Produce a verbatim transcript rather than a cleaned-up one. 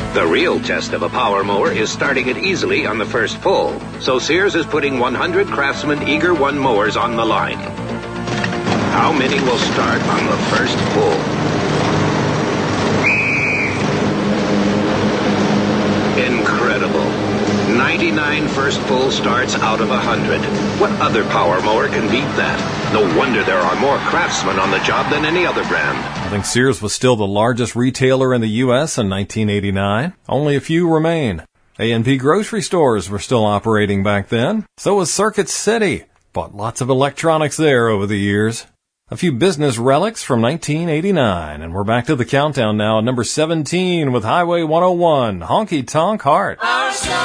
The real test of a power mower is starting it easily on the first pull. So Sears is putting one hundred Craftsman Eager One mowers on the line. How many will start on the first pull? Incredible. ninety-nine first pull starts out of one hundred. What other power mower can beat that? No wonder there are more Craftsmen on the job than any other brand. I think Sears was still the largest retailer in the U S in nineteen eighty-nine. Only a few remain. A and P grocery stores were still operating back then. So was Circuit City. Bought lots of electronics there over the years. A few business relics from nineteen eighty-nine, and we're back to the countdown now at number seventeen with Highway one oh one, Honky Tonk Heart.